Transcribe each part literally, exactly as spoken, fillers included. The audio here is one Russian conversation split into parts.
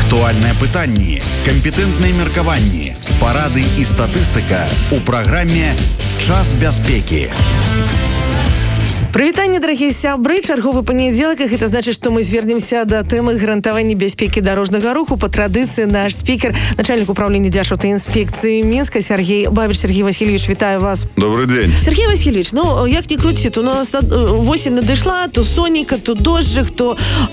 Актуальныя пытанні, кампетэнтныя меркаванні, парады і статыстыка ў праграме «Час бяспекі». Прывітанне, дарагія сябры, чарговы панядзелак, і гэта значыць, што мы звернемся да тэмы гарантавання бяспекі дарожнага руху. Па традыцыі наш спікер, начальнік управлення Дзяржаўтаінспекцыі Мінска Сергей Бабич. Сергей Васильевич, вітаю вас. Добрый дзень. Сергей Васильевич, ну, як ні круці, то у нас восень надышла, то сонейка, то дожджик, то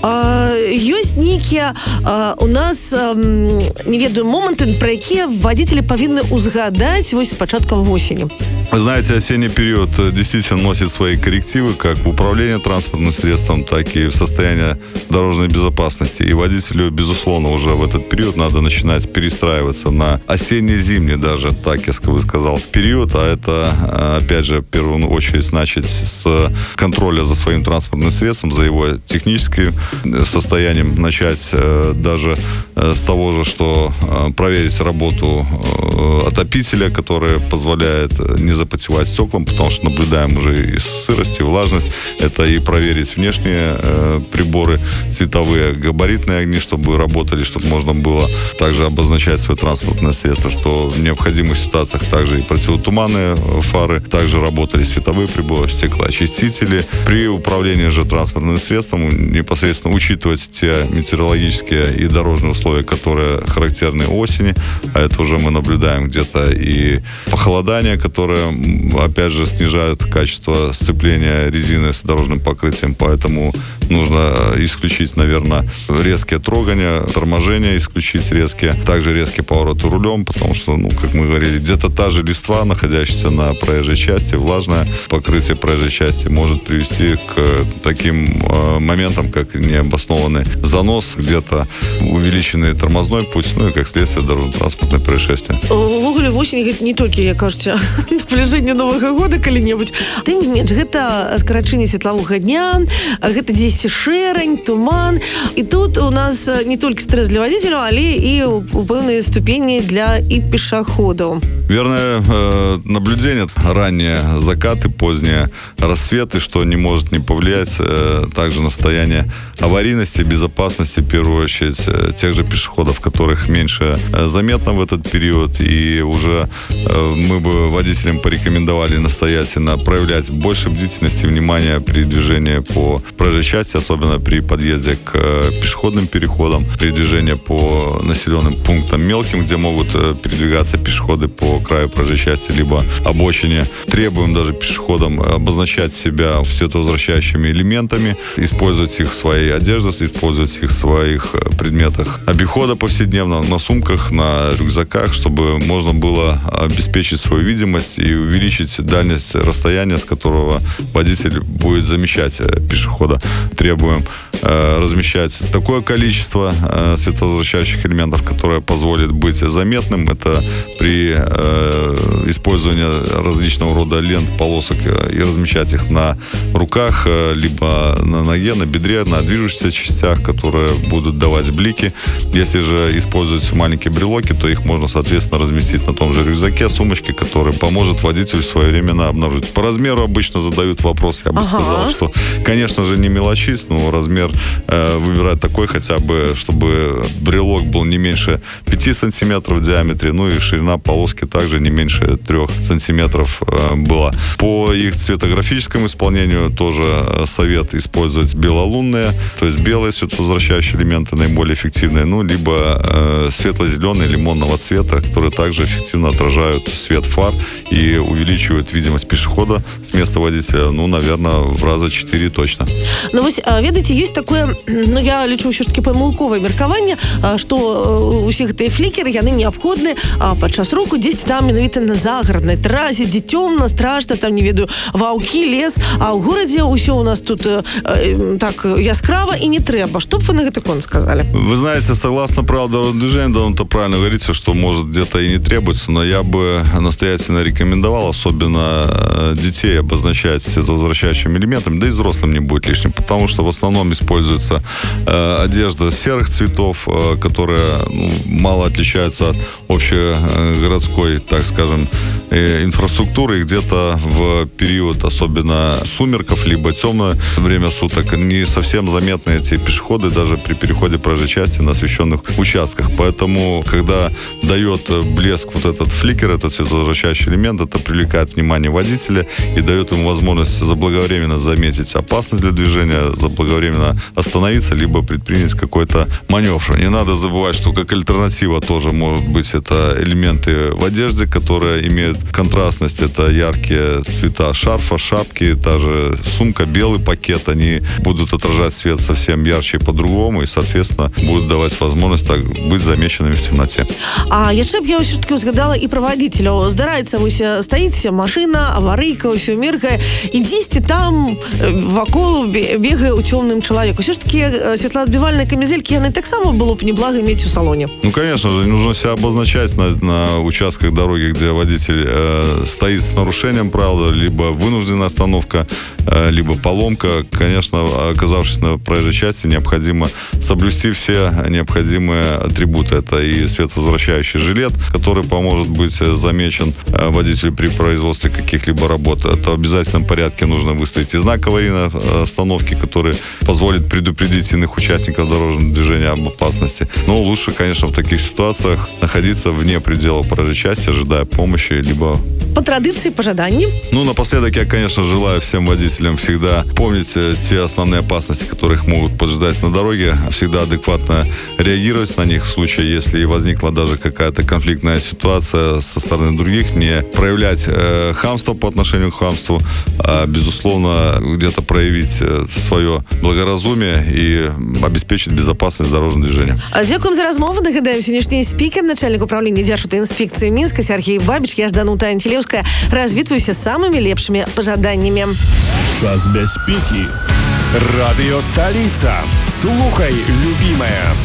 э, ёсць нейкія э, у нас, э, не ведаю, моманты, пра якія вадзіцелі павінны ўзгадаць вось з пачаткам восені. Вы знаете, осенний период действительно носит свои коррективы как в управлении транспортным средством, так и в состоянии дорожной безопасности. И водителю, безусловно, уже в этот период надо начинать перестраиваться на осенне-зимний даже, так я бы сказал, период. А это, опять же, в первую очередь, значит, с контроля за своим транспортным средством, за его техническим состоянием. Начать даже с того же, что проверить работу отопителя, который позволяет не запотевать стеклам, потому что наблюдаем уже и сырость, и влажность. Это и проверить внешние э, приборы, световые, габаритные огни, чтобы работали, чтобы можно было также обозначать свое транспортное средство, что в необходимых ситуациях также и противотуманные фары, также работали световые приборы, стеклоочистители. При управлении же транспортным средством непосредственно учитывать те метеорологические и дорожные условия, которые характерны осени, а это уже мы наблюдаем где-то и похолодание, которое, опять же, снижают качество сцепления резины с дорожным покрытием, поэтому нужно исключить, наверное, резкие трогания, торможения исключить резкие, также резкие повороты рулем, потому что, ну, как мы говорили, где-то та же листва, находящаяся на проезжей части, влажное покрытие проезжей части может привести к таким э, моментам, как необоснованный занос, где-то увеличенный тормозной путь, ну и как следствие дорожно-транспортное происшествие. В огуле восень гэта не толькі, як кажуць, набліжэнне новага года калі-небудзь. Тым не менш, гэта скарачэнне светлавога дня, гэта дзесьці шэрань, туман. І тут у нас не толькі стрэс для вадзіцеляў, але і у пэўнай ступені для і пешаходаў. Верное э, наблюдение. Ранние закаты, поздние рассветы, что не может не повлиять э, также на состояние аварийности, безопасности, в первую очередь, э, тех же пешеходов, которых меньше э, заметно в этот период. И уже э, мы бы водителям порекомендовали настоятельно проявлять больше бдительности и внимания при движении по проезжей части, особенно при подъезде к э, пешеходным переходам, при движении по населенным пунктам мелким, где могут э, передвигаться пешеходы по краю проезжей части, либо обочине. Требуем даже пешеходам обозначать себя световозвращающими элементами, использовать их в своей одежде, использовать их в своих предметах обихода повседневно, на сумках, на рюкзаках, чтобы можно было обеспечить свою видимость и увеличить дальность расстояния, с которого водитель будет замечать пешехода. Требуем э, размещать такое количество э, световозвращающих элементов, которое позволит быть заметным. Это при э, использования различного рода лент, полосок и размещать их на руках, либо на ноге, на бедре, на движущихся частях, которые будут давать блики. Если же используются маленькие брелоки, то их можно, соответственно, разместить на том же рюкзаке, сумочке, который поможет водителю своевременно обнаружить. По размеру обычно задают вопрос, я бы ага. сказал, что, конечно же, не мелочись, но размер э, выбирать такой хотя бы, чтобы брелок был не меньше пяти сантиметров в диаметре, ну и ширина полоски также не меньше трех сантиметров э, была. По их цветографическому исполнению тоже совет использовать белолунные, то есть белые световозвращающие элементы наиболее эффективные, ну, либо э, светло-зеленые лимонного цвета, которые также эффективно отражают свет фар и увеличивают видимость пешехода с места водителя, ну, наверное, в раза четыре точно. Ну, вось, ведаеце, ёсць такое, ну, я лічу ўсё ж таки памылковае меркаванне, што усе гэтыя флікеры, яны неабходны падчас руху дзесьці там менавіта на загараднай трасе, дзе цёмна, страшна, там, не ведаю, ваўкі, лес, а ў горадзе ўсё у нас тут э, так яскрава і не трэба. Што б вы на гэта конт сказали? Вы знаете, согласно правилам дорожного движения, да, он-то правильно говорится, что может где-то и не требуется, но я бы настоятельно рекомендовал, особенно детей, обозначать световозвращающими элементами, да и взрослым не будет лишним, потому что в основном используется э, одежда серых цветов, э, которая ну, мало отличается от общегородской, так скажем, э, инфраструктуры. И где-то в период, особенно сумерков, либо темное время суток, не совсем заметны эти пешеходы даже при переходе проезжей части на освещенных участках. Поэтому, когда дает блеск вот этот фликер, этот световозвращающий элемент, это привлекает внимание водителя и дает ему возможность заблаговременно заметить опасность для движения, заблаговременно остановиться, либо предпринять какой-то маневр. Не надо забывать, что как альтернатива тоже может быть это элементы в одежде, которые имеют контрастность. Это яркие цвета шарфа, шапки, та же сумка, белый пакет. Они будут отражать свет совсем ярче и по-другому, и, соответственно, будут давать возможность так быть замеченными в темноте. А яшчэ б я ўсё ж таки узгадала і пра вадзіцеляў. Здараецца, вось стаіць машына, аварыйка, ўсё міркае, і дзесьці там вакол бегае ў цёмным чалавек. Усё ж таки светлоотбивальные камизельки, яны таксама было б неблаго иметь у салоне. Ну, конечно же, нужно себя обозначать на, на участках дороги, где водитель э, стоит с нарушением правил, либо вынужденная остановка, э, либо поломка. Конечно, оказавшись на проезжей части, необходимо соблюсти все необходимые атрибуты. Это и световозвращающий жилет, который поможет быть замечен э, водителю при производстве каких-либо работ. Это в обязательном порядке нужно выставить и знак аварийной остановки, который позволит предупредить иных участников дорожного движения об опасности. Но лучше, конечно, в таких ситуациях находиться вне пределов проезжей части, ожидая помощи, либо... По традиции, пожаданий. Ну, напоследок я, конечно, желаю всем водителям всегда помнить те основные опасности, которые их могут поджидать на дороге, всегда адекватно реагировать на них в случае, если возникла даже какая-то конфликтная ситуация со стороны других, не проявлять э, хамство по отношению к хамству, а, безусловно, где-то проявить свое благоразумие и обеспечить безопасность дорожного движения. Дякуем за размову. Нагадаем, сённяшні спікер, начальник управління Державтоінспекції Мінска Сергій Бабіч, я ж Данута Антилевская. Развітваюся самыми лепшими пожаданнями. Час бяспекі. Радио «Столица». Слухай, любимая.